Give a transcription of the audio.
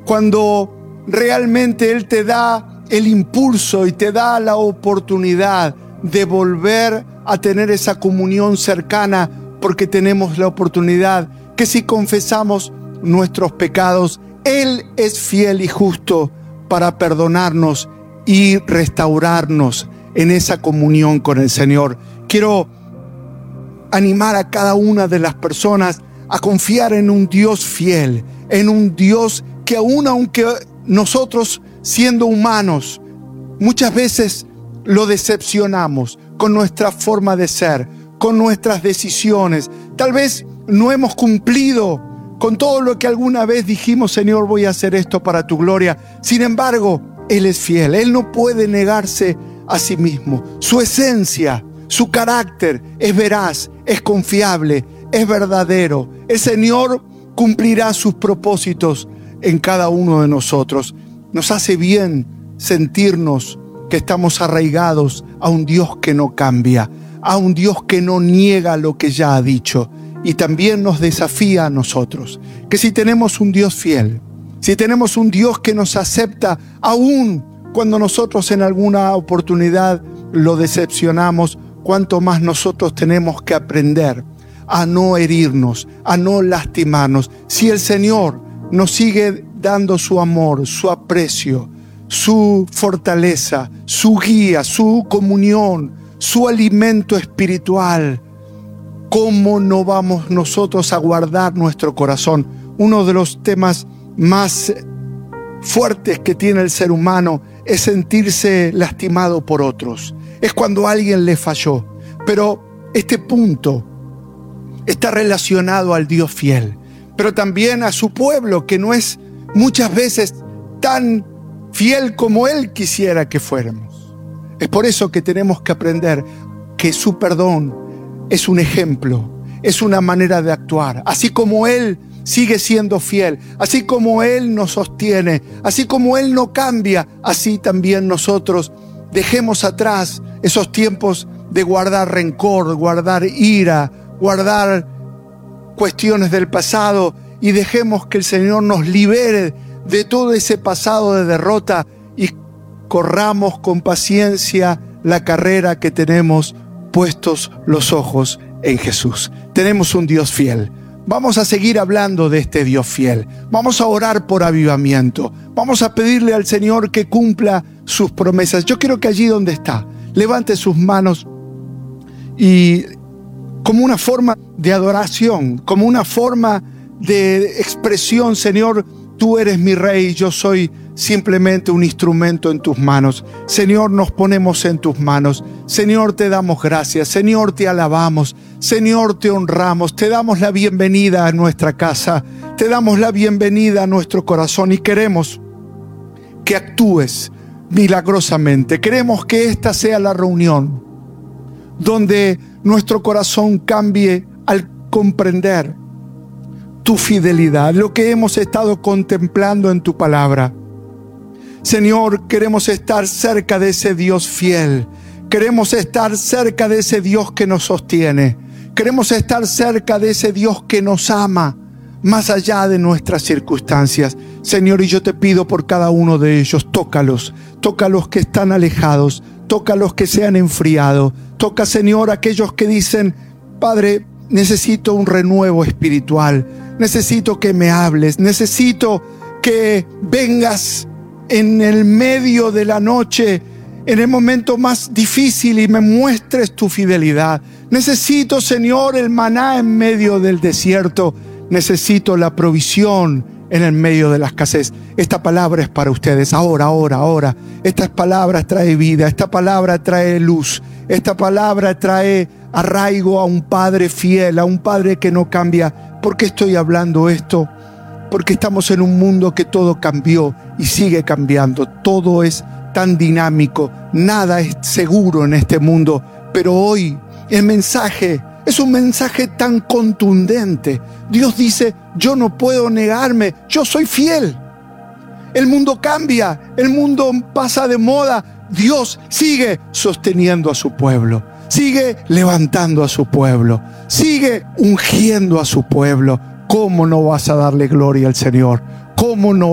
cuando realmente Él te da el impulso y te da la oportunidad de volver a tener esa comunión cercana, porque tenemos la oportunidad que si confesamos nuestros pecados, Él es fiel y justo para perdonarnos y restaurarnos en esa comunión con el Señor. Quiero animar a cada una de las personas a confiar en un Dios fiel, en un Dios que aunque nosotros, siendo humanos, muchas veces lo decepcionamos con nuestra forma de ser, con nuestras decisiones. Tal vez no hemos cumplido con todo lo que alguna vez dijimos: Señor, voy a hacer esto para tu gloria. Sin embargo, Él es fiel. Él no puede negarse a sí mismo. Su esencia, su carácter es veraz, es confiable, es verdadero. El Señor cumplirá sus propósitos en cada uno de nosotros. Nos hace bien sentirnos que estamos arraigados a un Dios que no cambia, a un Dios que no niega lo que ya ha dicho. Y también nos desafía a nosotros, que si tenemos un Dios fiel, si tenemos un Dios que nos acepta aún cuando nosotros en alguna oportunidad lo decepcionamos, cuánto más nosotros tenemos que aprender a no herirnos, a no lastimarnos. Si el Señor nos sigue dando su amor, su aprecio, su fortaleza, su guía, su comunión, su alimento espiritual, ¿cómo no vamos nosotros a guardar nuestro corazón? Uno de los temas más fuertes que tiene el ser humano es sentirse lastimado por otros. Es cuando alguien le falló. Pero este punto está relacionado al Dios fiel, pero también a su pueblo, que no es muchas veces tan fiel como Él quisiera que fuéramos. Es por eso que tenemos que aprender que su perdón es un ejemplo, es una manera de actuar. Así como Él sigue siendo fiel, así como Él nos sostiene, así como Él no cambia, así también nosotros dejemos atrás esos tiempos de guardar rencor, guardar ira, guardar cuestiones del pasado, y dejemos que el Señor nos libere de todo ese pasado de derrota y corramos con paciencia la carrera que tenemos puestos los ojos en Jesús. Tenemos un Dios fiel. Vamos a seguir hablando de este Dios fiel. Vamos a orar por avivamiento. Vamos a pedirle al Señor que cumpla sus promesas. Yo quiero que allí donde está, levante sus manos y como una forma de adoración, como una forma de expresión: Señor, tú eres mi Rey, yo soy simplemente un instrumento en tus manos. Señor, nos ponemos en tus manos. Señor, te damos gracias. Señor, te alabamos. Señor, te honramos. Te damos la bienvenida a nuestra casa. Te damos la bienvenida a nuestro corazón y queremos que actúes milagrosamente. Queremos que esta sea la reunión donde nuestro corazón cambie al comprender tu fidelidad, lo que hemos estado contemplando en tu palabra. Señor, queremos estar cerca de ese Dios fiel. Queremos estar cerca de ese Dios que nos sostiene. Queremos estar cerca de ese Dios que nos ama más allá de nuestras circunstancias. Señor, y yo te pido por cada uno de ellos: tócalos. Toca a los que están alejados. Toca a los que se han enfriado. Toca, Señor, a aquellos que dicen: Padre, necesito un renuevo espiritual. Necesito que me hables. Necesito que vengas en el medio de la noche, en el momento más difícil, y me muestres tu fidelidad. Necesito, Señor, el maná en medio del desierto. Necesito la provisión en el medio de la escasez. Esta palabra es para ustedes. Ahora. Esta palabra trae vida. Esta palabra trae luz. Esta palabra trae arraigo a un Padre fiel, a un Padre que no cambia. ¿Por qué estoy hablando esto? Porque estamos en un mundo que todo cambió y sigue cambiando. Todo es tan dinámico. Nada es seguro en este mundo. Pero hoy el mensaje es un mensaje tan contundente. Dios dice: yo no puedo negarme, yo soy fiel. El mundo cambia, el mundo pasa de moda. Dios sigue sosteniendo a su pueblo, sigue levantando a su pueblo, sigue ungiendo a su pueblo. ¿Cómo no vas a darle gloria al Señor? ¿Cómo no